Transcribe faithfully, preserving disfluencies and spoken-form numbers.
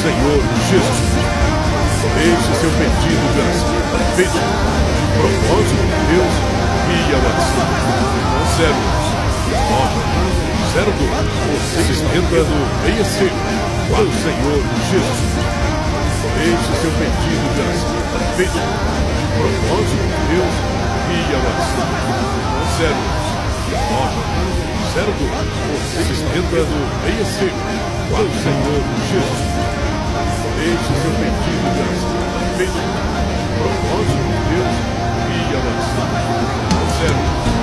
Senhor Jesus. Deixe seu pedido de oração. Pede de propósito de Deus via WhatsApp. zero nove zero dois sessenta sessenta e cinco. Para o Senhor Jesus. Deixe seu pedido de oração. Pede de propósito de Deus via WhatsApp. zero nove zero dois sessenta sessenta e cinco. Para o Senhor Jesus. Deixe seu pedido de oração. Pede de propósito de Deus via WhatsApp. zero